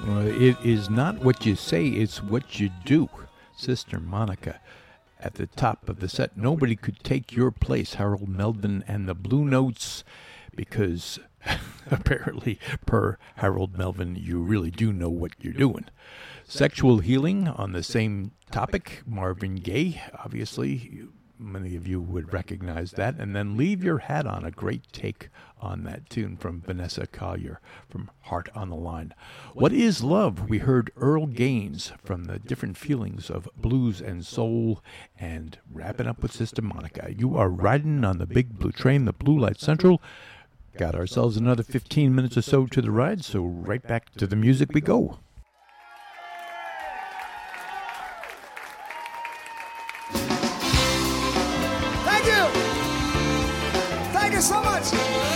It is not what you say, it's what you do. Sister Monica at the top of the set. Nobody could take your place, Harold Melvin and the Blue Notes, because apparently, per Harold Melvin, you really do know what you're doing. Sexual Healing on the same topic, Marvin Gaye, obviously. Many of you would recognize that. And then Leave Your Hat On, a great take on that tune from Vanessa Collier from Heart on the Line. What is Love? We heard Earl Gaines from the different feelings of blues and soul, and wrapping up with Sister Monica. You are riding on the big blue train, the Blue Light Central. Got ourselves another 15 minutes or so to the ride, so right back to the music we go.